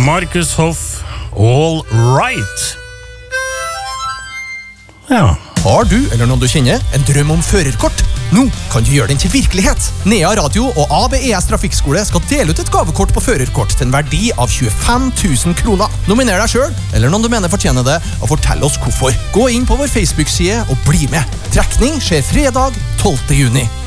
Markus Hoff, All Right. Ja. Har du, eller noen du kjenner, en drøm om førerkort? Nå kan du gjøre den til virkelighet. Nea Radio og ABES Trafikkskole skal dele ut et gavekort på førerkort til en verdi av 25 000 kroner. Nominer deg selv, eller noen du mener fortjener det, og fortell oss hvorfor. Gå inn på vår Facebook-side og bli med. Trekning skjer fredag 12. juni.